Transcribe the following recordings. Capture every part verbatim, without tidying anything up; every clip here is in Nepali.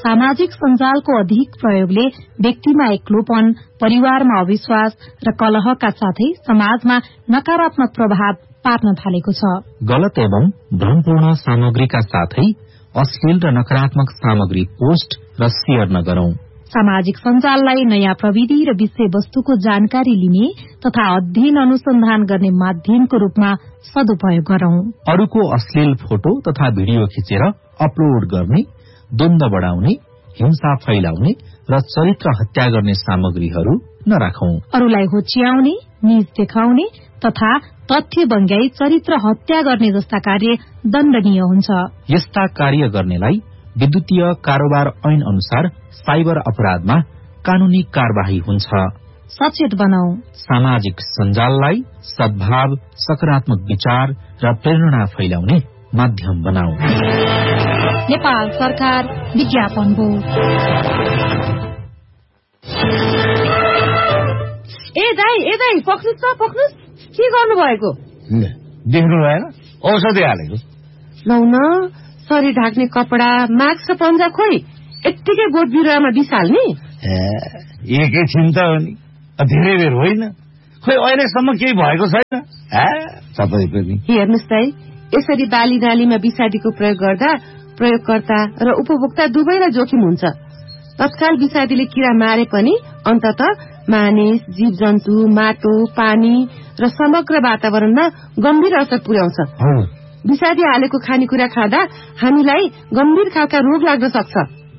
सामाजिक सञ्जालको अधिक प्रयोगले व्यक्तिमा एक्लोपन, परिवारमा अविश्वास र कलहका साथै समाजमा नकारात्मक प्रभाव पार्न थालेको छ। गलत एवं भ्रमपूर्ण सामग्रीका साथै अश्लील र नकारात्मक सामग्री पोस्ट र शेयर नगरौं। सामाजिक सञ्जाललाई नयाँ प्रविधि र विषयवस्तुको जानकारी लिने तथा अध्ययन अनुसन्धान गर्ने माध्यमको रूपमा सदुपयोग गरौं। अरूको अश्लील फोटो तथा भिडियो खिचेर अपलोड गर्ने, द्वन्द्व बढ़ाउने, हिंसा फैलाउने र चरित्र हत्या गर्ने सामग्रीहरू नराखौं। अरूलाई होच्याउने, निज देखाउने तथा तथ्य बङ्ग्याई चरित्र हत्या गर्ने जस्ता कार्य दण्डनीय हुन्छ। यस्ता कार्य गर्नेलाई विद्युतीय कारोबार ऐन अनुसार साइबर अपराधमा कानूनी कार्यवाही हुन्छ। सचेत बनाऊ। सामाजिक सञ्जाललाई सद्भाव, सकारात्मक विचार र प्रेरणा फैलाउने माध्यम बनाऊ। नेपाल सरकार विज्ञापन बोर्ड। ए दाई ए दाई पक्नुस् त पक्नुस्, के गर्नु भएको? देख्नु भएन, औषधि हालेको। लौ न, शरीर ढाक्ने कपडा, मास्क र पन्जा खोइ यत्तिकै बोट बिरुवामा बिसाल्ने? एकैछिन त हो नि, धेरै बेर होइन। खोइ अहिलेसम्म केही भएको छैन तपाईँ पनि। हेर्नुहोस् दाई, यसरी बाली नालीमा विषादीको प्रयोग गर्दा प्रयोगकर्ता र उपभोक्ता दुवैलाई जोखिम हुन्छ। तत्काल विषादीले किरा मारे पनि अन्तत मानिस, जीव जन्तु, माटो, पानी र समग्र वातावरणमा गम्भीर असर पुर्याउँछ। विषादी हालेको खानेकुरा खाँदा हामीलाई गम्भीर खालका रोग लाग्न सक्छ।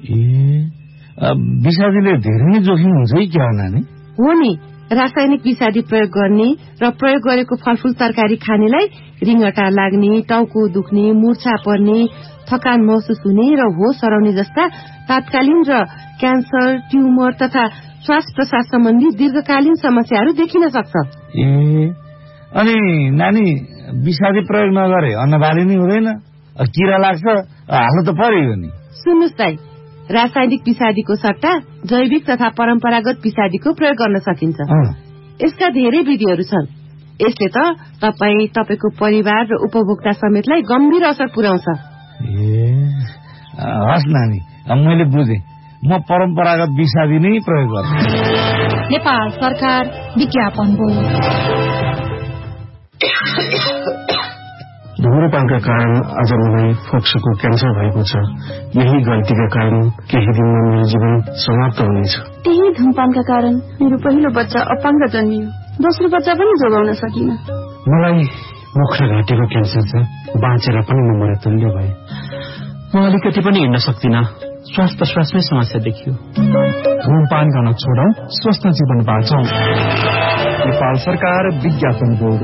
विषादीले धेरै नै जोखिम हुन्छ है क्या नानी? हो नि, रासायनिक विषादी प्रयोग गर्ने र प्रयोग गरेको फलफूल तरकारी खानेलाई रिङ्गटा लाग्ने, टाउको दुख्ने, मूर्छा पर्ने, थकान महसुस हुने र होस हराउने जस्ता तात्कालीन र क्यान्सर, ट्युमर तथा श्वास प्रश्वास सम्बन्धी दीर्घकालीन समस्याहरू देखिन सक्छ। ए अनि नानी, विषादी प्रयोग नगरे अन्नबाली नै हुँदैन, किरा लाग्छ, हाल्नु त पर्यो नि। सुन्नुहोस् दाइ, रासायनिक विषादीको सट्टा जैविक तथा परम्परागत विषादीको प्रयोग गर्न सकिन्छ। यसका धेरै विधिहरू छन्। यसले त तपाईँ, तपाईको परिवार र उपभोक्ता समेतलाई गम्भीर असर पुर्याउँछ। ए हस् नानी, मैले बुझेँ। म परम्परागत विषादी नै प्रयोग गर्छु। नेपाल सरकार विज्ञापन बोर्ड। धुम्रपानका कारण आज मलाई फोक्सोको क्यान्सर भएको छ। यही गल्तीका कारण केही दिनमा मेरो जीवन समाप्त हुनेछ। त्यही धुम्रपानका कारण मेरो पहिलो बच्चा अपाङ्ग जन्मियो, दोस्रो बच्चा पनि जोगाउन सकिन। मलाई मुख र घाँटीको क्यान्सर छ, बाँचेर पनि म मृत्युल्य भए। म अलिकति पनि हिँड्न सक्दिन, श्वास प्रश्वासमै समस्या देखियो। धुम्रपान गर्न छोडौं, स्वस्थ जीवन बाँचौं। नेपाल सरकार विज्ञापन बोर्ड।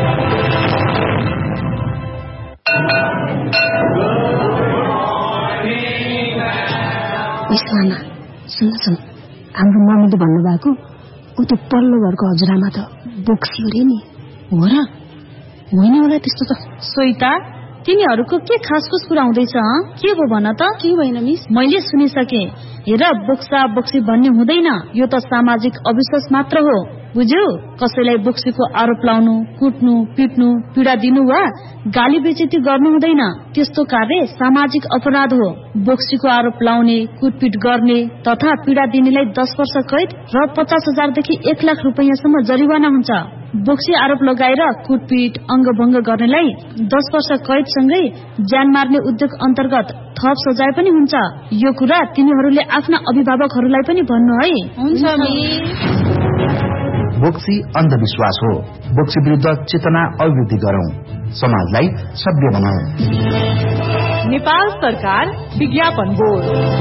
विश्वाना सुन सुन, हाम्रो मम्मीले भन्नुभएको ऊ त्यो पल्लो घरको हजुरआमा त बोक्सी हो रे नि। हो र? होइन होला त्यस्तो त। सोइता, तिनीहरूको के खासखुस कुरा हुँदैछ? के हो भन त? के भएन मिस? मैले सुनिसके। हेर, बोक्सा बोक्सी भन्ने हुँदैन, यो त सामाजिक अविश्वास मात्र हो, बुझ्यौ? कसैलाई बोक्सीको आरोप लाउनु, कुट्नु, पिट्नु, पीडा दिनु वा गाली बेइज्जती गर्नु हुँदैन। त्यस्तो कार्य सामाजिक अपराध हो। बोक्सीको आरोप लाउने, कुटपिट गर्ने तथा पीडा दिनेलाई दस वर्ष कैद र पचास हजारदेखि एक लाख रुपियाँसम्म जरिवाना हुन्छ। बोक्सी आरोप लगाएर कुटपिट, अङ्गभङ्ग गर्नेलाई दस वर्ष कैदसँगै ज्यान मार्ने उद्योग अन्तर्गत थप सजाय पनि हुन्छ। यो कुरा तिनीहरूले आफ्ना अभिभावकहरूलाई पनि भन्नु है। हुन्छ। बोक्सी अन्धविश्वास हो। बोक्सी विरुद्ध चेतना अभिवृद्धि गरौं, समाजलाई सभ्य बनाऊ। नेपाल सरकार विज्ञापन बोर्ड।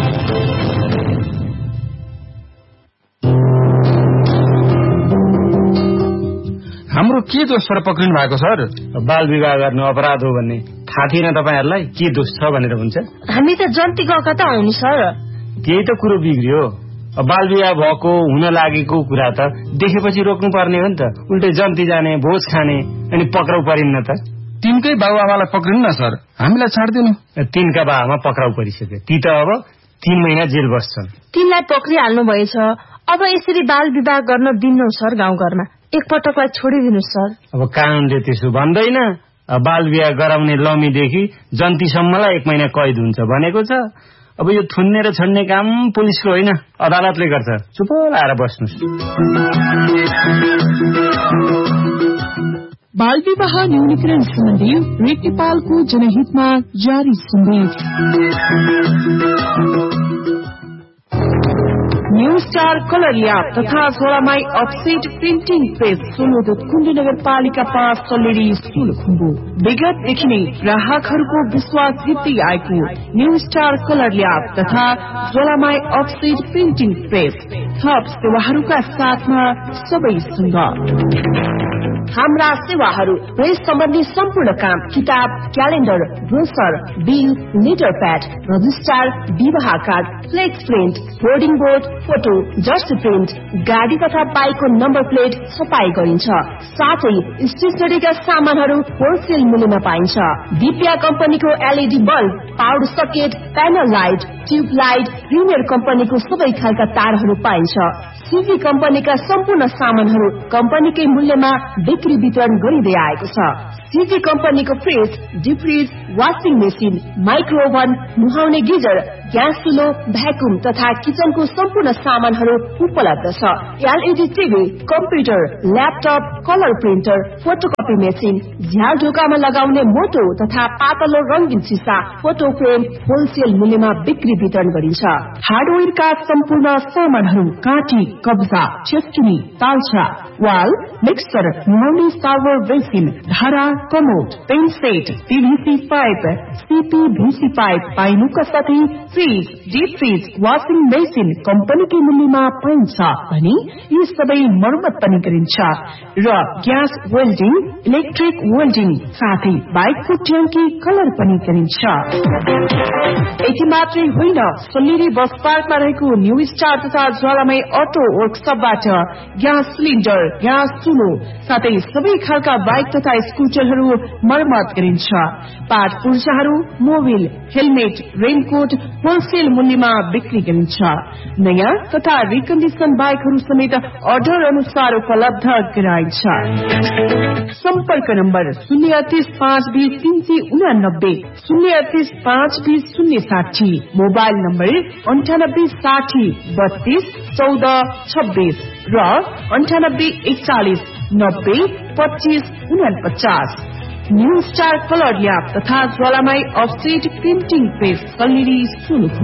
हाम्रो के दोष सर पक्रिनु भएको सर? बाल विवाह गर्नु अपराध हो भन्ने थाहा थिएन तपाईहरुलाई? के दोष छ भनेर हुन्छ? हामी त जन्ती गएका त हो नि सर। त्यही त कुरो बिग्रियो। बाल विवाह भएको हुन लागेको कुरा त देखेपछि रोक्नु पर्ने हो नि त। उल्टै जन्ती जाने, भोज खाने अनि पक्राउ परिन्न त। तिनकै बाबुआमालाई पक्रिनु न सर, हामीलाई छाड्दिनु। तिनका बाबुआमा पक्राउ परिसक्यो, ती त अब तीन महिना जेल बस्छन्। तिनलाई पक्रिहाल्नु भएछ, अब यसरी बाल विवाह गर्न दिन्नौ सर। गाउँघरमा एकपटकलाई छोडिदिनु सर। अब कानूनले त्यसो भन्दैन। बाल विवाह गराउने लमीदेखि जन्तीसम्मलाई एक महिना कैद हुन्छ भनेको छ। अब यो थुन्ने र छन्ने काम पुलिसको होइन, अदालतले गर्छ। चुप लाएर बस्नुस्। बाल विवाह न्यूनीकरण सम्बन्धी रेड नेपालको जनहितमा जारी सन्देश। न्यू स्टार कलर ल्याब तथा झोलामाई अफसेट प्रिन्टिङ प्रेस सोलुदुत कुण्ड नगरपालिका पाँच सल्लेरी सोलुखुम्बु विगतदेखि नै ग्राहकहरूको विश्वास जित्दै आएको न्यू स्टार कलर ल्याब तथा झोलामाई अफसेट प्रिन्टिङ प्रेस थप सेवाहरूका साथमा सबैसँग हाम्रा सेवाहरू प्रेस सम्बन्धी सम्पूर्ण काम, किताब, calendar, brochure, bill, letter pad, registrar, विवाह card, flex print, hoarding board, photo, dust print, गाडी तथा बाइकको नम्बर प्लेट छपाई गरिन्छ। साथै स्टेशनरीका सामानहरू होलसेल मूल्यमा पाइन्छ। दिव्या कम्पनीको LED bulb, power socket, panel light, tube light, premier कम्पनीको सबै खालका तारहरू पाइन्छ। सीभी कम्पनीका सम्पूर्ण सामानहरू कम्पनीकै मूल्यमा बिक्री वितरण गरिँदै आएको छ। सीभी कम्पनीको fridge, deep fridge, washing machine, माइक्रोओभन, नुहाउने गिजर, ग्यास चुलो, भ्याकुम तथा किचनको सम्पूर्ण सामानहरू उपलब्ध छ। LED TV, computer, laptop, colour printer, photocopy machine, झ्याल ढोकामा लगाउने मोटो तथा पातलो रंगीन सिसा, फोटो फ्रेम होलसेल मूल्यमा बिक्री वितरण गरिन्छ। हार्डवेयरका सम्पूर्ण सामानहरू काँटी, कब्जा, चेस्किनी, तालछा, वाल, मिक्सर, नुहाउने सावर बेसिन, धारा, commode, pain set, पीभीसी pipe, सीपीभीसी pipe पाइनुका साथै fridge, deep fridge, washing machine कम्पनीकै मूल्यमा पाइन्छ भने यी सबै मर्मत पनि गरिन्छ र ग्यास वेल्डिङ, इलेक्ट्रिक वेल्डिङ साथै बाइकको ट्याङ्की कलर पनि गरिन्छ। यति मात्रै होइन, सल्लेरी बस पार्कमा रहेको न्यू स्टार तथा ज्वालामाई अटो वर्कसपबाट ग्यास सिलिन्डर, ग्यास चुलो साथै सबै खालका बाइक तथा स्कुटरहरू मर्मत गरिन्छ। Part पुर्जाहरू, Mobil, helmet, raincoat wholesale मूल्यमा बिक्री गरिन्छ। नयाँ तथा रिकन्डिसन बाइकहरू समेत अर्डर अनुसार उपलब्ध गराइन्छ। सम्पर्क नम्बर शून्य तीस पाँच बीस तीन सय उनानब्बे, शून्य तीस पाँच बीस शून्य साठी, मोबाइल नम्बर अन्ठानब्बे साठी बत्तीस चौध छब्बीस र अन्ठानब्बे एकचालिस नब्बे पच्चीस उनपचास। न्यू स्टार कलर ल्याब तथा ज्वालामाई offset printing press Salleri Solukhumbu.